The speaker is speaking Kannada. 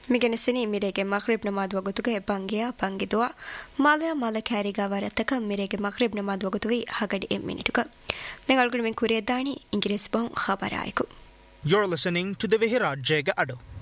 ಮಿಗೆನಸಿನಿ ಮಿರೆಗೆ ಮಗ್ರಿಬ್ ನಮಾಜ್ ವಗುತುಗೆ ಬಂಗಿಯಾ ಬಂಗಿದುವ ಮಾಲಯ ಮಾಲ ಕ್ಯಾರಿಗ ವರತಕ ಮಿರೆಗೆ ಮಗ್ರಿಬ್ ನಮಾಜ್ ವಗುತುವಿ ಹಗಡಿ ಮಿನಿಟುಕ ನೆಂಗಲ್ಗುಣ ಮೆನ್ ಕುರಿಯದ್ದಾಣಿ ಇಂಗ್ಲಿಸ್ ಬಹು ಖಬರಾಯಿಕು. You're listening to the Vihirat Jega Ado.